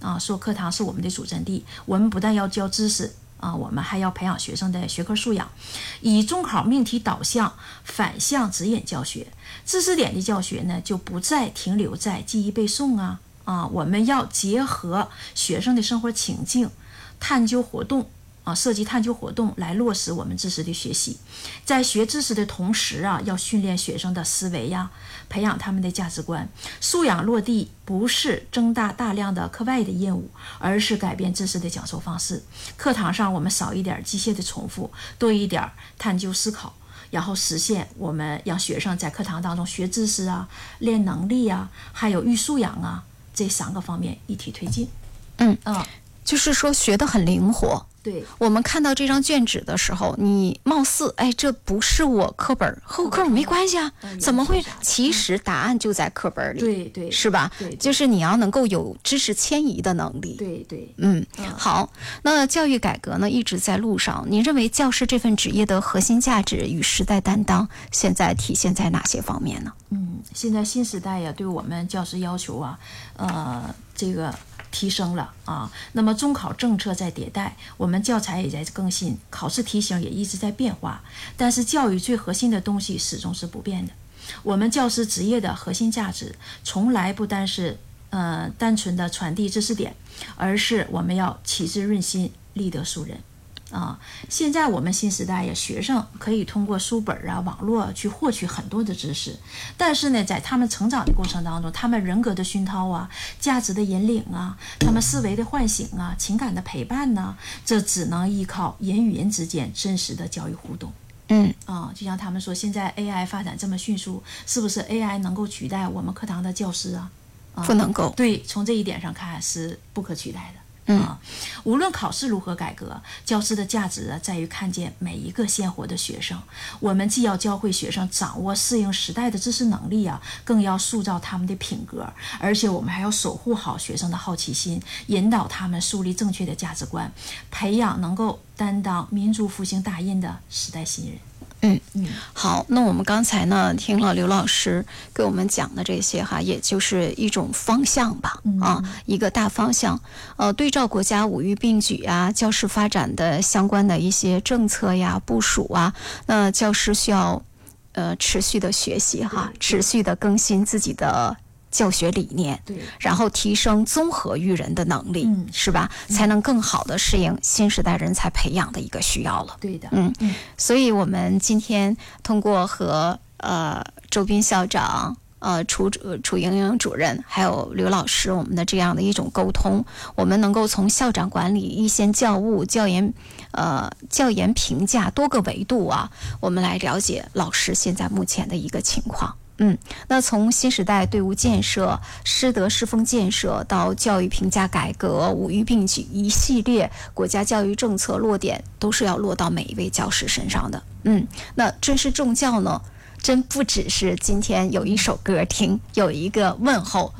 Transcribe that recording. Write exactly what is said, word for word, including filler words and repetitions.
啊，说课堂是我们的主阵地，我们不但要教知识啊，我们还要培养学生的学科素养，以中考命题导向反向指引教学。知识点的教学呢，就不再停留在记忆背诵啊啊，我们要结合学生的生活情境、探究活动啊，涉及探究活动来落实我们知识的学习。在学知识的同时啊，要训练学生的思维呀，培养他们的价值观。素养落地不是增大大量的课外的业务，而是改变知识的讲授方式。课堂上我们少一点机械的重复，多一点探究思考，然后实现我们让学生在课堂当中学知识啊、练能力啊，还有育素养啊，这三个方面一体推进。 嗯啊，就是说学得很灵活。 对， 我们看到这张卷纸的时候，你貌似哎，这不是我课本和课本没关系啊，怎么会？其实答案就在课本里， 对对， 是吧？ 对，对， 就是你要能够有知识迁移的能力。 对对， 嗯，好。那教育改革呢一直在路上，您认为教师这份职业的核心价值与时代担当，现在体现在哪些方面呢？ 嗯，现在新时代呀，对我们教师要求啊，呃，这个。提升了啊，那么中考政策在迭代，我们教材也在更新，考试题型也一直在变化，但是教育最核心的东西始终是不变的。我们教师职业的核心价值，从来不单是呃单纯的传递知识点，而是我们要启智润心，立德树人。啊，现在我们新时代呀，学生可以通过书本啊、网络去获取很多的知识，但是呢，在他们成长的过程当中，他们人格的熏陶啊、价值的引领啊、他们思维的唤醒啊、情感的陪伴呢，这只能依靠人与人之间真实的教育互动。 嗯啊，就像他们说，现在 A I 发展这么迅速，是不是 A I 能够取代我们课堂的教师啊？啊不能够。 对，从这一点上看是不可取代的。 嗯、 啊，无论考试如何改革，教师的价值啊，在于看见每一个鲜活的学生。我们既要教会学生掌握适应时代的知识能力啊，更要塑造他们的品格，而且我们还要守护好学生的好奇心，引导他们树立正确的价值观，培养能够担当民族复兴大任的时代新人。 嗯嗯，好，那我们刚才呢听了刘老师给我们讲的这些哈，也就是一种方向吧，啊，一个大方向。呃，对照国家五育并举啊，教师发展的相关的一些政策呀、部署啊，那教师需要呃持续的学习哈，持续的更新自己的教学理念， 对， 然后提升综合育人的能力， 嗯， 是吧？嗯、才能更好的适应新时代人才培养的一个需要了。 对的， 嗯，嗯所以我们今天通过和呃周斌校长、呃楚楚莹莹主任还有刘老师我们的这样的一种沟通，我们能够从校长管理、一线教务、教研呃教研评价多个维度啊，我们来了解老师现在目前的一个情况。嗯，那从新时代队伍建设、师德师风建设到教育评价改革、五育并举一系列国家教育政策落点，都是要落到每一位教师身上的。嗯，那真是重教呢，真不只是今天有一首歌听，有一个问候，